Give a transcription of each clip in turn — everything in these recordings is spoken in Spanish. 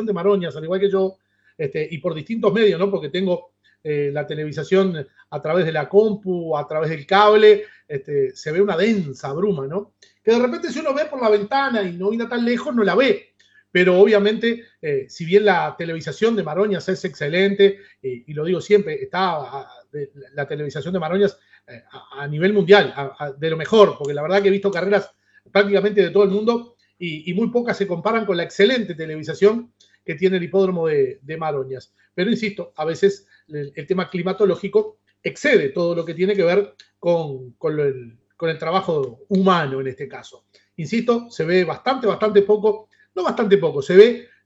televisación de Maroñas, al igual que yo, y por distintos medios, ¿no? Porque tengo la televisación a través de la compu, a través del cable, se ve una densa bruma, ¿no? Que de repente si uno ve por la ventana y no viene tan lejos, no la ve. Pero obviamente, si bien la televisación de Maroñas es excelente, y lo digo siempre, está la televisación de Maroñas a nivel mundial, de lo mejor, porque la verdad que he visto carreras prácticamente de todo el mundo y muy pocas se comparan con la excelente televisación que tiene el hipódromo de Maroñas. Pero insisto, a veces el tema climatológico excede todo lo que tiene que ver con el trabajo humano en este caso. Insisto, se ve bastante poco, no bastante poco, se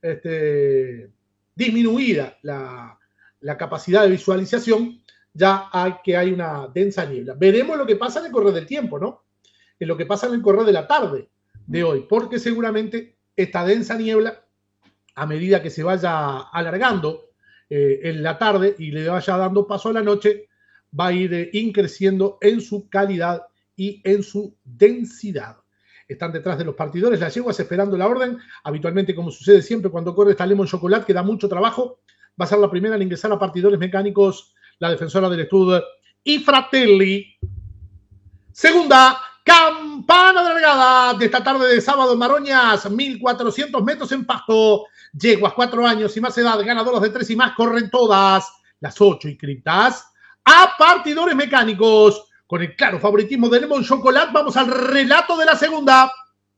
ve disminuida la capacidad de visualización ya que hay una densa niebla. Veremos lo que pasa en el correr del tiempo, ¿no? En lo que pasa en el correr de la tarde de hoy, porque seguramente esta densa niebla, a medida que se vaya alargando en la tarde y le vaya dando paso a la noche, va a ir increciendo en su calidad y en su densidad. Están detrás de los partidores las yeguas esperando la orden. Habitualmente, como sucede siempre cuando corre esta Lemon Chocolate, que da mucho trabajo, va a ser la primera en ingresar a partidores mecánicos la defensora del Stud y Fratelli. Segunda campana de largada de esta tarde de sábado en Maroñas, 1400 metros en pasto. Yeguas 4 años y más edad, ganadoras de 3 y más, corren todas las 8 inscritas a partidores mecánicos. Con el claro favoritismo de Lemon Chocolate, vamos al relato de la segunda.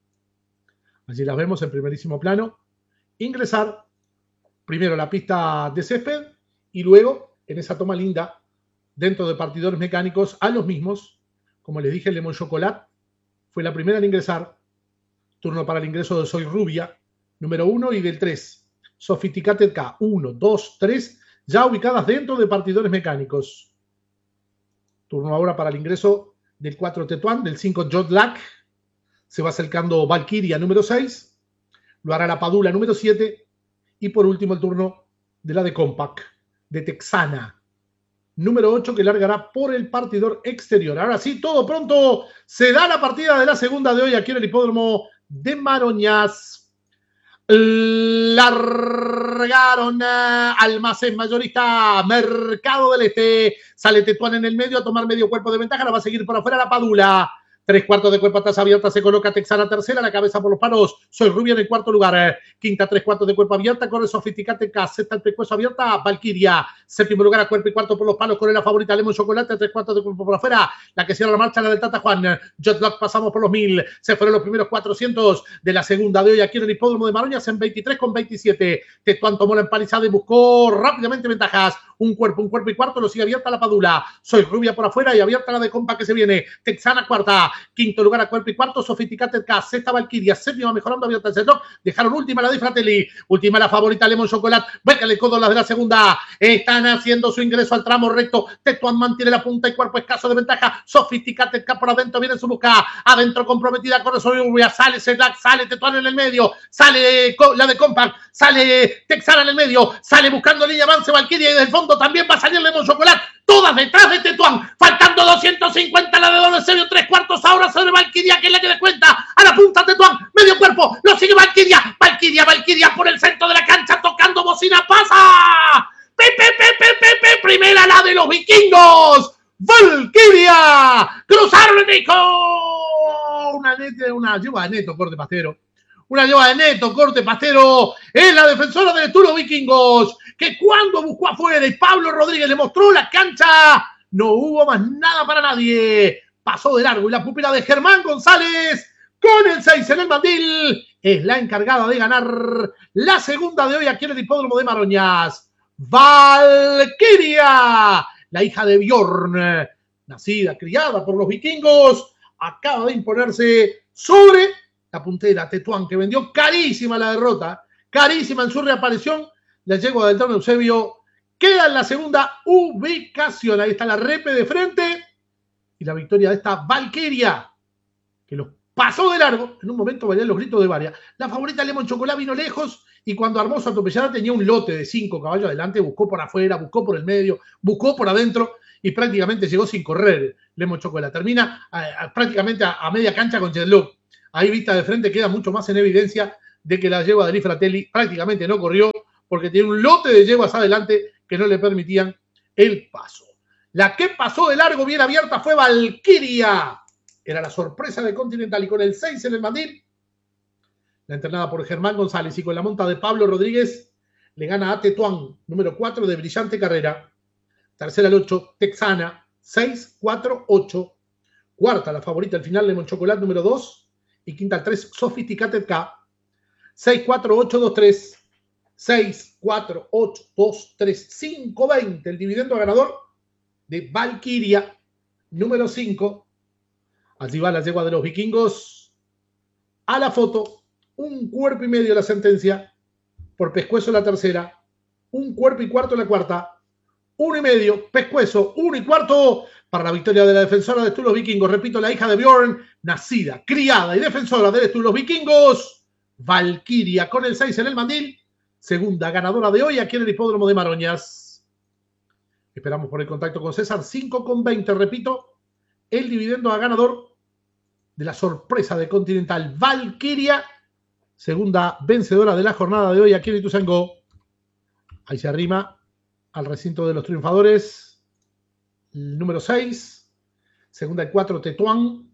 Allí las vemos en primerísimo plano. Ingresar primero a la pista de césped y luego, en esa toma linda, dentro de partidores mecánicos, a los mismos. Como les dije, Lemon Chocolate fue la primera en ingresar. Turno para el ingreso de Soy Rubia, número 1, y del 3. Sophisticated K, 1, 2, 3, ya ubicadas dentro de partidores mecánicos. Turno ahora para el ingreso del 4 Tetuán, del 5 Jodlack. Se va acercando Valkyria, número 6. Lo hará la Padula, número 7. Y por último el turno de la de Compact, de Texana, número 8, que largará por el partidor exterior. Ahora sí, todo pronto se da la partida de la segunda de hoy aquí en el hipódromo de Maroñas. Largaron Almacén Mayorista, Mercado del Este. Sale Tetuán en el medio a tomar medio cuerpo de ventaja. La va a seguir por afuera la Padula. 3/4 de cuerpo atrás abierta, se coloca Texana tercera, la cabeza por los palos, Soy Rubia en el cuarto lugar, quinta 3/4 de cuerpo abierta, corre Sofisticate K, sexta el pescuezo abierta, Valkyria, séptimo lugar a cuerpo y cuarto por los palos, corre la favorita Lemon Chocolate, 3/4 de cuerpo por afuera, la que cierra la marcha, la del Tata Juan, Jotlock, pasamos por los 1000, se fueron los primeros 400 de la segunda de hoy aquí en el hipódromo de Maroñas en 23,27, Tetuán tomó la empalizada y buscó rápidamente ventajas, un cuerpo y cuarto, lo sigue abierta la Padula, Soy Rubia por afuera y abierta la de Compa que se viene, Texana cuarta, quinto lugar a cuerpo y cuarto, Sophisticated K, sexta Valkyria, séptima mejorando abierta el Zedlock, dejaron última la de Fratelli, última la favorita Lemon Chocolate, véngale codo las de la segunda, están haciendo su ingreso al tramo recto, Tetuán mantiene la punta y cuerpo escaso de ventaja, Sophisticated K por adentro, viene en su busca, adentro comprometida, corre Soy Rubia, sale Zedlock, sale Tetuán en el medio, sale la de Compact, sale Texana en el medio, sale buscando línea avance Valkyria y del fondo también va a salir Lemon Chocolate, todas detrás de Tetuán, faltando 250 la de doble serio, 3/4 ahora sobre Valkyria, que es la que le cuenta a la punta Tetuán, medio cuerpo, lo sigue Valkyria por el centro de la cancha, tocando bocina, pasa, primera la de los vikingos, Valkyria, cruzaron el disco, una lleva de neto, corte pastero. Una lleva de neto, corte pastero, es la defensora del Turo Vikingos, que cuando buscó afuera y Pablo Rodríguez le mostró la cancha, no hubo más nada para nadie. Pasó de largo y la pupila de Germán González, con el 6 en el mandil, es la encargada de ganar la segunda de hoy aquí en el hipódromo de Maroñas. Valkyria, la hija de Bjorn, nacida, criada por los vikingos, acaba de imponerse sobre la puntera Tetuán, que vendió carísima la derrota, carísima en su reaparición. La yegua del Trono Eusebio queda en la segunda ubicación. Ahí está la repe de frente y la victoria de esta Valkyria, que los pasó de largo. En un momento valían los gritos de varias. La favorita Lemon Chocolate vino lejos y cuando armó su atropellada tenía un lote de 5 caballos adelante, buscó por afuera, buscó por el medio, buscó por adentro y prácticamente llegó sin correr Lemon Chocolate. Termina prácticamente a media cancha con Jedlock. Ahí vista de frente queda mucho más en evidencia de que la yegua de Fratelli prácticamente no corrió porque tiene un lote de yeguas adelante que no le permitían el paso. La que pasó de largo bien abierta fue Valkyria. Era la sorpresa de Continental y con el 6 en el mandil, la entrenada por Germán González y con la monta de Pablo Rodríguez, le gana a Tetuán, número 4 de brillante carrera. Tercera al 8, Texana, 6, 4, 8. Cuarta, la favorita al final, Lemon Chocolate, número 2. Y quinta al 3, Sophisticated K, 6, 4, 8, 2, 3. 6, 4, 8, 2, 3, 5, 20. El dividendo ganador de Valkyria, número 5. Allí va la yegua de los vikingos. A la foto, 1 cuerpo y medio la sentencia. Por Pescuezo la tercera. 1 cuerpo y cuarto la cuarta. 1 y medio, Pescuezo, 1 y cuarto para la victoria de la defensora de Stulos Vikingos. Repito, la hija de Bjorn, nacida, criada y defensora de Stulos Vikingos. Valkyria con el 6 en el mandil. Segunda ganadora de hoy aquí en el hipódromo de Maroñas. Esperamos por el contacto con César. 5,20, repito, el dividendo a ganador de la sorpresa de Continental. Valkyria, segunda vencedora de la jornada de hoy aquí en Ituzaingó. Ahí se arrima al recinto de los triunfadores. El número 6. Segunda y 4, Tetuán.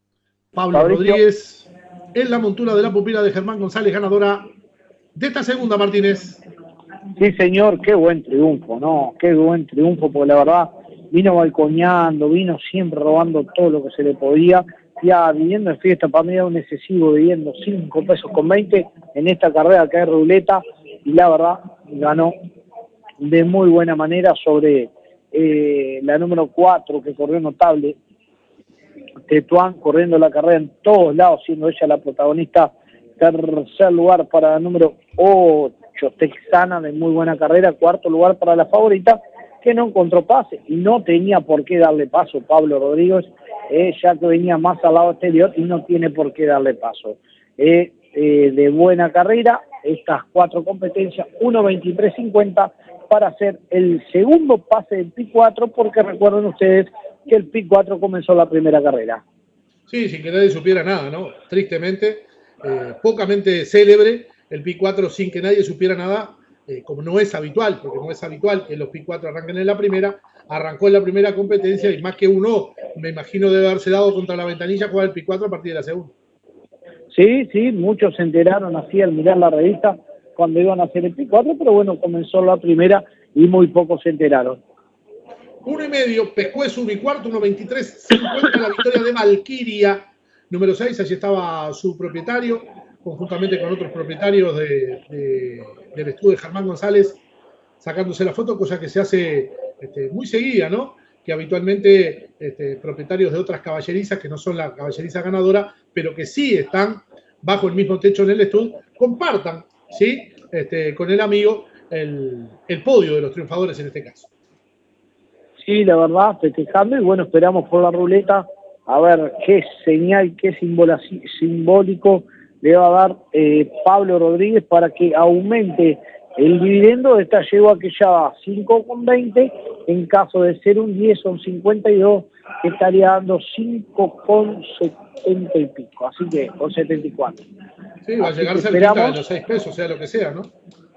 Pablo Rodríguez en la montura de la pupila de Germán González, ganadora de esta segunda, Martínez. Sí, señor, qué buen triunfo, ¿no? Qué buen triunfo, porque la verdad vino balconeando, vino siempre robando todo lo que se le podía. Ya viviendo en fiesta, para mí era un excesivo, viviendo 5 pesos con 20 en esta carrera que es ruleta, y la verdad ganó de muy buena manera sobre la número 4, que corrió notable, Tetuán, corriendo la carrera en todos lados, siendo ella la protagonista. Tercer lugar para la número 8, Texana, de muy buena carrera. Cuarto lugar para la favorita, que no encontró pase y no tenía por qué darle paso, Pablo Rodríguez, ya que venía más al lado exterior y no tiene por qué darle paso. De buena carrera, estas 4 competencias, 1.23.50 para hacer el segundo pase del P4, porque recuerden ustedes que el P4 comenzó la primera carrera. Sí, sin que nadie supiera nada, ¿no? Tristemente, pocamente célebre el P4 sin que nadie supiera nada, como no es habitual, porque no es habitual que los P4 arranquen en la primera. Arrancó en la primera competencia y más que uno, me imagino, debe haberse dado contra la ventanilla jugar el P4 a partir de la segunda. Sí, muchos se enteraron así al mirar la revista cuando iban a hacer el P4, pero bueno, comenzó la primera y muy pocos se enteraron. 1 y medio, Pescuezo 1 y cuarto, 1.23.50 la victoria de Valkyria. Número 6, allí estaba su propietario, conjuntamente con otros propietarios del estudio de Germán González, sacándose la foto, cosa que se hace muy seguida, ¿no? Que habitualmente propietarios de otras caballerizas, que no son la caballeriza ganadora, pero que sí están bajo el mismo techo en el estudio, compartan, ¿sí? Con el amigo el podio de los triunfadores en este caso. Sí, la verdad, festejando, y bueno, esperamos por la ruleta a ver qué señal, qué simbólico le va a dar Pablo Rodríguez para que aumente el dividendo de esta yegua, que ya va 5,20, en caso de ser un 10 o un 52, que estaría dando 5,70 y pico, así que con 74. Sí, va a llegar cerquita de los 6 pesos, sea lo que sea, ¿no?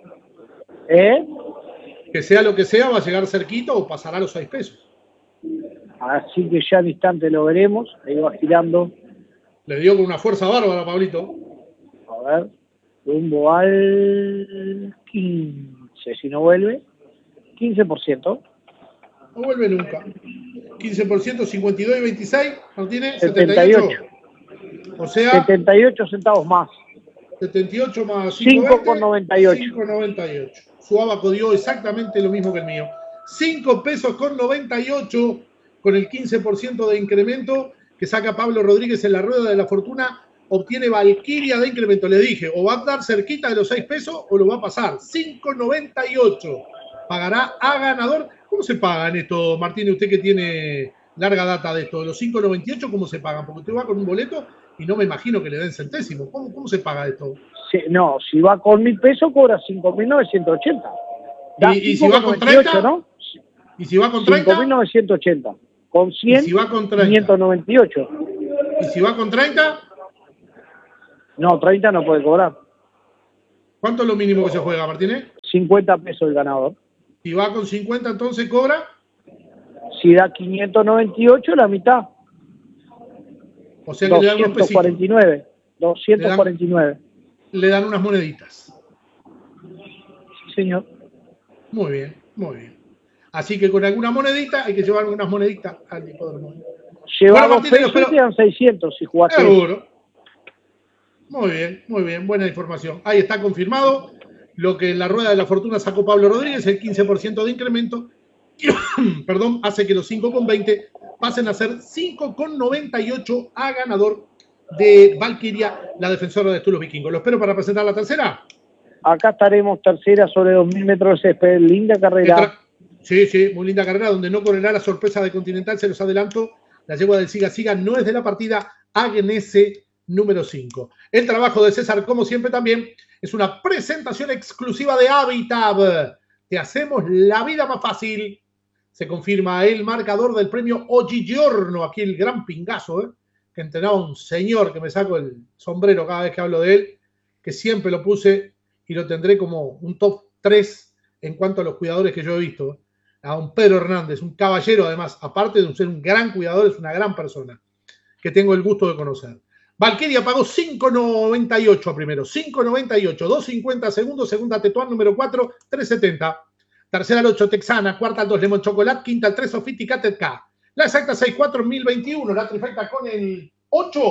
Que sea lo que sea, va a llegar cerquita o pasará a los 6 pesos. Así que ya al instante lo veremos, ahí va girando. Le dio con una fuerza bárbara, Pablito. A ver, rumbo al 15, si no vuelve, 15%. No vuelve nunca. 15%, 52 y 26, Martínez, 78. O sea, 78 centavos más. 78 más 5,98. 5,98. Su abaco dio exactamente lo mismo que el mío. 5 pesos con 98 con el 15% de incremento que saca Pablo Rodríguez en la rueda de la fortuna. Obtiene Valkyria de incremento. Les dije, o va a estar cerquita de los 6 pesos o lo va a pasar. 5,98. Pagará a ganador. ¿Cómo se pagan esto, Martínez? Usted que tiene larga data de esto. ¿Los 5,98 cómo se pagan? Porque usted va con un boleto y no me imagino que le den centésimos. ¿Cómo se paga esto? Sí, no, si va con 1.000 pesos cobra 5.980. ¿Y si va con 30? ¿No? ¿Y si va con 30? 5.980. Con 100, si va con 30? 598. ¿Y si va con 30? No, 30 no puede cobrar. ¿Cuánto es lo mínimo que se juega, Martínez? 50 pesos el ganador. Si va con 50, entonces cobra. Si da 598, la mitad. O sea que le dan unos pesitos. 249. 249. Le dan unas moneditas. Sí, señor. Muy bien, muy bien. Así que con alguna monedita hay que llevar unas moneditas al hipódromo. Lleva 2 pesos y quedan 600 si jugás. Seguro. Muy bien, buena información. Ahí está confirmado lo que en la rueda de la fortuna sacó Pablo Rodríguez, el 15% de incremento, perdón, hace que los 5,20 pasen a ser 5,98 a ganador de Valkyria, la defensora de Tulos Vikingos. Lo espero para presentar la tercera. Acá estaremos tercera sobre 2.000 metros de césped. Linda carrera. Sí, muy linda carrera, donde no correrá la sorpresa de Continental, se los adelanto. La yegua del Siga Siga no es de la partida, Agnese número 5. El trabajo de César, como siempre también, es una presentación exclusiva de Habitab. Te hacemos la vida más fácil. Se confirma el marcador del premio Oggigiorno, aquí el gran pingazo, que entrenaba un señor que me saco el sombrero cada vez que hablo de él, que siempre lo puse y lo tendré como un top 3 en cuanto a los cuidadores que yo he visto. A don Pedro Hernández, un caballero además, aparte de ser un gran cuidador, es una gran persona que tengo el gusto de conocer. Valkyria pagó 5.98 primero, 5.98, 2.50 segundos, segunda Tetuán número 4, 3.70. Tercera al 8 Texana, cuarta al 2 Lemon Chocolate, quinta al 3 Sophisticated K. La exacta 6.4 1021, la trifecta con el 8,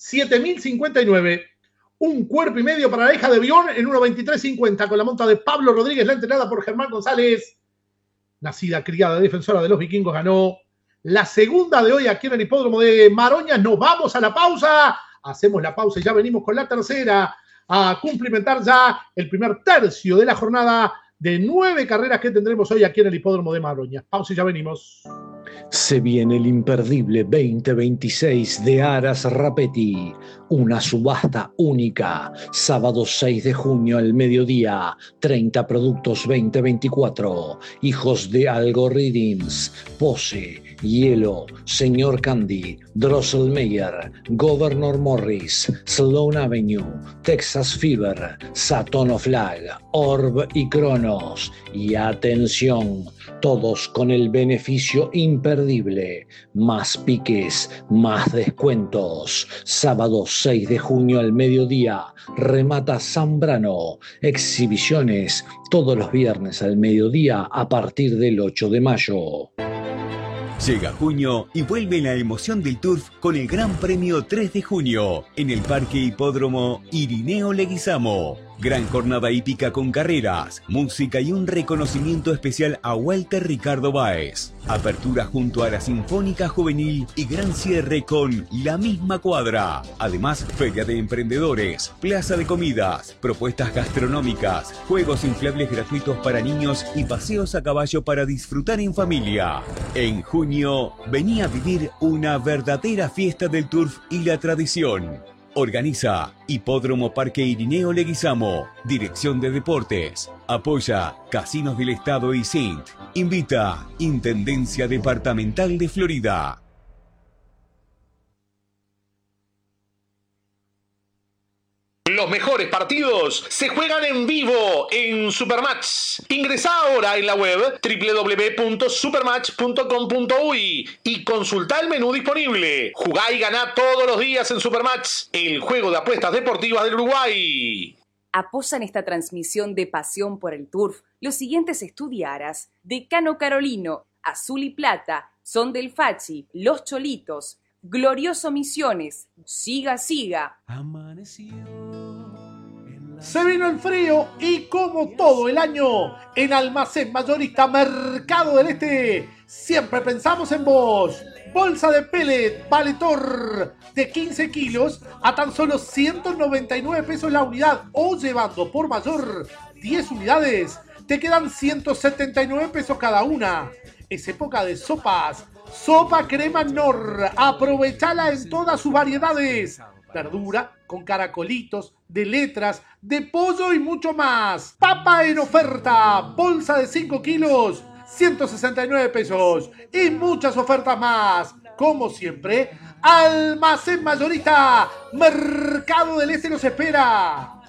7.059. Un cuerpo y medio para la hija de Bion en 1.23.50 con la monta de Pablo Rodríguez, la entrenada por Germán González. Nacida, criada, defensora de los vikingos, ganó la segunda de hoy aquí en el hipódromo de Maroñas. Nos vamos a la pausa. Hacemos la pausa y ya venimos con la tercera a cumplimentar ya el primer tercio de la jornada de 9 carreras que tendremos hoy aquí en el hipódromo de Maroñas. Pausa y ya venimos. Se viene el imperdible 2026 de Aras Rapetti, una subasta única, sábado 6 de junio al mediodía, 30 productos 2024, hijos de Algorithms, Pose, Hielo, Señor Candy, Drosselmeyer, Governor Morris, Sloan Avenue, Texas Fever, Saturn Flag, Orb y Cronos. Y atención, todos con el beneficio imperdible. Más piques, más descuentos. Sábado 6 de junio al mediodía, remata Zambrano. Exhibiciones todos los viernes al mediodía a partir del 8 de mayo. Llega junio y vuelve la emoción del turf con el Gran Premio 3 de junio en el Parque Hipódromo Irineo Leguizamo. Gran jornada hípica con carreras, música y un reconocimiento especial a Walter Ricardo Báez. Apertura junto a la Sinfónica Juvenil y gran cierre con La Misma Cuadra. Además, feria de emprendedores, plaza de comidas, propuestas gastronómicas, juegos inflables gratuitos para niños y paseos a caballo para disfrutar en familia. En junio, vení a vivir una verdadera fiesta del turf y la tradición. Organiza Hipódromo Parque Irineo Leguizamo. Dirección de Deportes. Apoya Casinos del Estado y Sint. Invita Intendencia Departamental de Florida. Los mejores partidos se juegan en vivo en Supermatch. Ingresá ahora en la web www.supermatch.com.uy y consultá el menú disponible. Jugá y ganá todos los días en Supermatch, el juego de apuestas deportivas del Uruguay. Apoyan esta transmisión de pasión por el turf los siguientes estudiaras: Decano Carolino, Azul y Plata, Son del Fachi, Los Cholitos, Glorioso Misiones, Siga Siga. Se vino el frío y como todo el año, en Almacén Mayorista Mercado del Este, siempre pensamos en vos. Bolsa de pellet Valetor de 15 kilos a tan solo 199 pesos la unidad, o llevando por mayor 10 unidades, te quedan 179 pesos cada una. Es época de sopas. Sopa Crema Nor, aprovechala en todas sus variedades. Verdura con caracolitos, de letras, de pollo y mucho más. Papa en oferta, bolsa de 5 kilos, 169 pesos. Y muchas ofertas más. Como siempre, Almacén Mayorista Mercado del Este los espera.